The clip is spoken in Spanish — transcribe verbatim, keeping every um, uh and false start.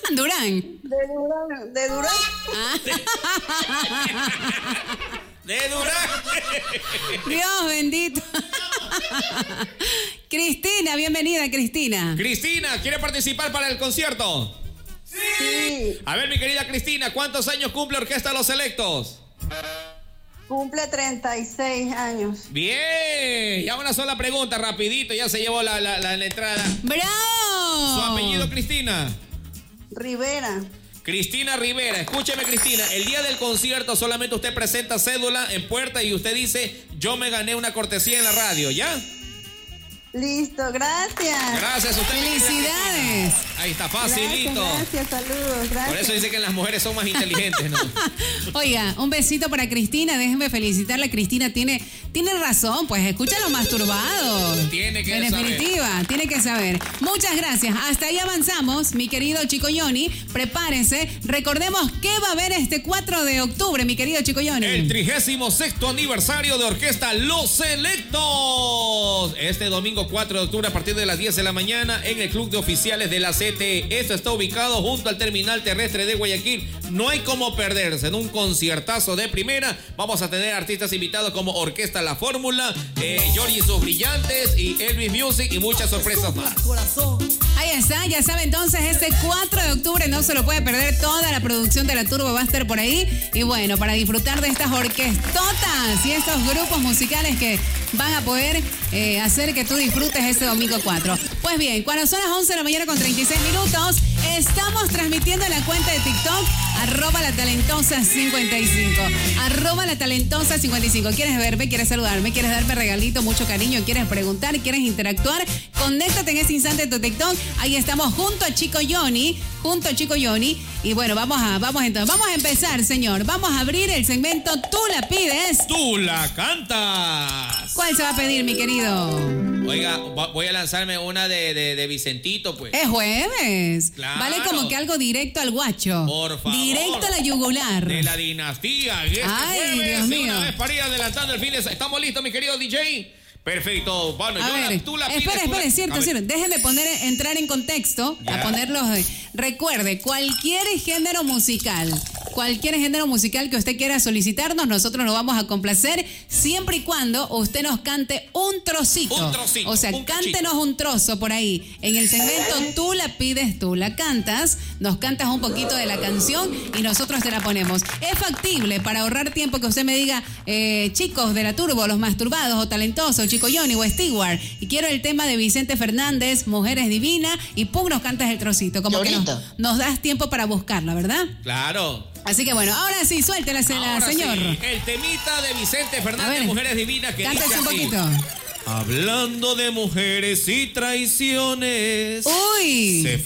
Durán. De Durán. De Durán. Ah. De Durán. Dios bendito. Cristina, bienvenida, Cristina. Cristina, ¿quiere participar para el concierto? Sí. A ver, mi querida Cristina, ¿cuántos años cumple Orquesta Los Selectos? Cumple treinta y seis años. Bien, ya una sola pregunta, rapidito, ya se llevó la, la, la, la entrada. ¡Bravo! ¿Su apellido, Cristina? Rivera. Cristina Rivera, escúcheme, Cristina, el día del concierto solamente usted presenta cédula en puerta y usted dice, yo me gané una cortesía en la radio, ¿ya? Listo, gracias. Gracias a usted. ¡Felicidades! Ahí está, facilito. Gracias, gracias, saludos, gracias. Por eso dice que las mujeres son más inteligentes, ¿no? Oiga, un besito para Cristina, déjenme felicitarla. Cristina tiene, tiene razón, pues escucha los masturbados. Tiene que en saber. En definitiva, tiene que saber. Muchas gracias. Hasta ahí avanzamos, mi querido Chico Yoni. Prepárese. Recordemos qué va a haber este cuatro de octubre, mi querido Chico Yoni. El trigésimo sexto aniversario de Orquesta Los Selectos. Este domingo cuatro de octubre a partir de las diez de la mañana en el Club de Oficiales de la C T E. Esto está ubicado junto al terminal terrestre de Guayaquil. No hay como perderse en un conciertazo de primera. Vamos a tener artistas invitados como Orquesta La Fórmula, eh, Yori y sus Brillantes y Elvis Music y muchas sorpresas más. Ahí está, ya sabe entonces, este cuatro de octubre no se lo puede perder. Toda la producción de la Turbo va a estar por ahí. Y bueno, para disfrutar de estas orquestotas y estos grupos musicales que van a poder eh, hacer que tú disfrutes este domingo cuatro. Pues bien, cuando son las once de la mañana con treinta y seis minutos, estamos transmitiendo en la cuenta de TikTok, arroba la talentosa cincuenta y cinco. Arroba la talentosa cincuenta y cinco. ¿Quieres verme? ¿Quieres saludarme? ¿Quieres darme regalito, mucho cariño? ¿Quieres preguntar? ¿Quieres interactuar? Conéctate en este instante en tu TikTok. Ahí estamos junto a Chico Yoni, junto a Chico Yoni. Y bueno, vamos a, vamos entonces, vamos a empezar, señor. Vamos a abrir el segmento Tú la pides. Tú la cantas. ¿Cuál se va a pedir, mi querido? Oiga, voy a lanzarme una de, de, de Vicentito, pues. Es jueves. Claro. Vale como que algo directo al guacho. Por favor. Directo a la yugular. De la dinastía. Y este Ay, jueves, Dios de mío. una vez para ir adelantando el fin de semana. ¿Estamos listos, mi querido D J? Perfecto. Bueno, A yo ver, la, tú la pides. espere, tú la- espere, cierto, A ver. cierto. Déjeme poner, entrar en contexto, Ya. a ponerlos. de- Recuerde, cualquier género musical, cualquier género musical que usted quiera solicitarnos, nosotros nos vamos a complacer siempre y cuando usted nos cante un trocito. Un trocito, O sea, un cántenos un trozo por ahí. En el segmento Tú la pides, tú la cantas, nos cantas un poquito de la canción y nosotros te la ponemos. Es factible para ahorrar tiempo que usted me diga, eh, chicos de la Turbo, los masturbados o talentosos, Chico Yoni o Stewart, y quiero el tema de Vicente Fernández, Mujeres Divinas, y pum, nos cantas el trocito. Como que nos, nos das tiempo para buscarla, ¿verdad? Claro. Así que bueno, ahora sí, suéltela, la Ahora señor. sí, el temita de Vicente A Fernández, ver, Mujeres Divinas, que cántese dice un así. poquito. Hablando de mujeres y traiciones. Uy. Se